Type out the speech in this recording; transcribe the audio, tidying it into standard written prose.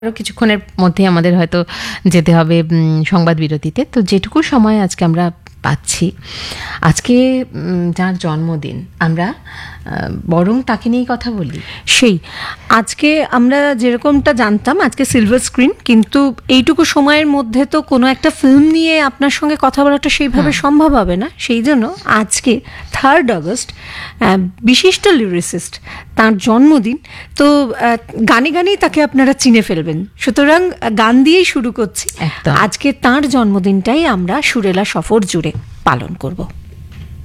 আরও কিছুক্ষণের মধ্যে আমাদের হয়তো যেতে হবে সংবাদ বিরতিতে। তো যেটুকু সময় আজকে আমরা পাচ্ছি, আজকে যার জন্মদিন, আমরা বরং তাকে নিয়েই কথা বলি। সেই আজকে আমরা যেরকমটা জানতাম আজকে সিলভার স্ক্রিন, কিন্তু এইটুকু সময়ের মধ্যে তো কোনো একটা ফিল্ম নিয়ে আপনার সঙ্গে কথা বলাটা সেইভাবে সম্ভব হবে না। সেই জন্য আজকে 3rd আগস্ট বিশিষ্ট লিরিসিস্ট, তার জন্মদিন। তো গানে গানেই তাকে আপনারা চিনে ফেলবেন, সুতরাং গান দিয়েই শুরু করছি। একদম। আজকে তার জন্মদিনটাই আমরা সুরেলা সফর জুড়ে পালন করব।